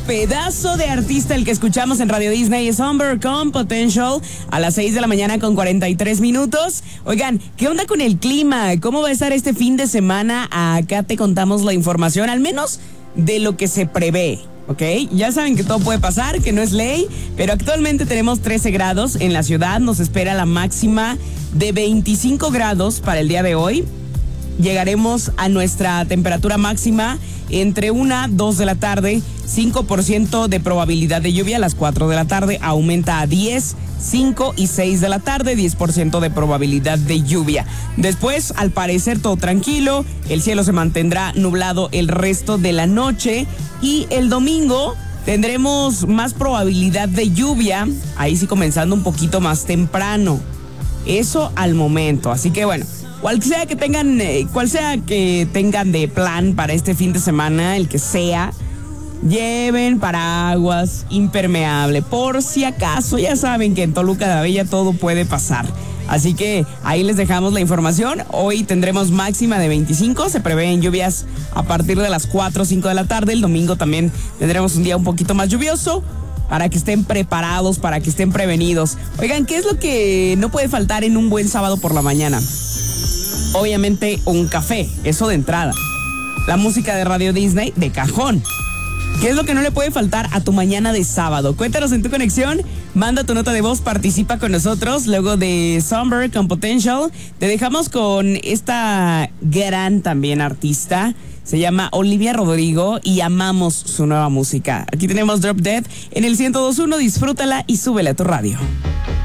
pedazo de artista el que escuchamos en Radio Disney. Es Umber con Potential a las 6 de la mañana con 43 minutos. Oigan, ¿qué onda con el clima? ¿Cómo va a estar este fin de semana? Acá te contamos la información, al menos de lo que se prevé. ¿Ok? Ya saben que todo puede pasar, que no es ley, pero actualmente tenemos 13 grados en la ciudad. Nos espera la máxima de 25 grados para el día de hoy. Llegaremos a nuestra temperatura máxima entre 1, 2 de la tarde, 5% de probabilidad de lluvia. A las 4 de la tarde aumenta a 10, 5 y 6 de la tarde, 10% de probabilidad de lluvia. Después, al parecer, todo tranquilo. El cielo se mantendrá nublado el resto de la noche. Y el domingo tendremos más probabilidad de lluvia. Ahí sí comenzando un poquito más temprano. Eso al momento. Así que bueno, cual sea que tengan de plan para este fin de semana, el que sea, lleven paraguas, impermeable, por si acaso. Ya saben que en Toluca de la Bella todo puede pasar. Así que ahí les dejamos la información. Hoy tendremos máxima de 25. Se prevén lluvias a partir de las 4 o 5 de la tarde. El domingo también tendremos un día un poquito más lluvioso, para que estén preparados, para que estén prevenidos. Oigan, ¿qué es lo que no puede faltar en un buen sábado por la mañana? Obviamente un café, eso de entrada. La música de Radio Disney de cajón. ¿Qué es lo que no le puede faltar a tu mañana de sábado? Cuéntanos en tu conexión, manda tu nota de voz, participa con nosotros. Luego de Umber con Potential, te dejamos con esta gran también artista. Se llama Olivia Rodrigo y amamos su nueva música. Aquí tenemos Drop Dead en el 102.1, disfrútala y súbele a tu radio.